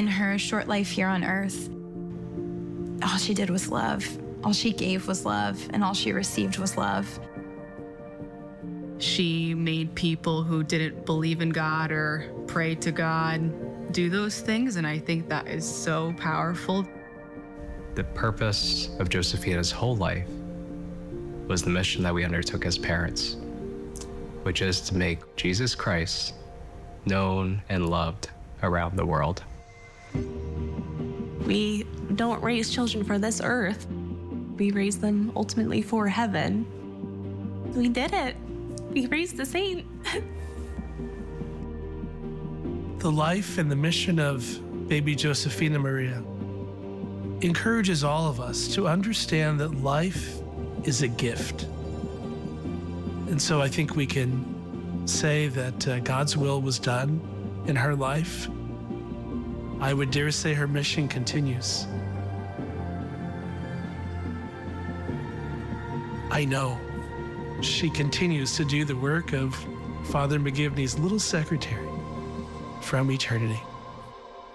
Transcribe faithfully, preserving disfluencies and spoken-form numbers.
In her short life here on earth, all she did was love. All she gave was love, and all she received was love. She made people who didn't believe in God or pray to God do those things, and I think that is so powerful. The purpose of Josephina's whole life was the mission that we undertook as parents, which is to make Jesus Christ known and loved around the world. We don't raise children for this earth. We raise them ultimately for heaven. We did it. We raised a saint. The life and the mission of baby Josephina Maria encourages all of us to understand that life is a gift. And so I think we can say that uh, God's will was done in her life. I would dare say her mission continues. I know she continues to do the work of Father McGivney's little secretary from eternity.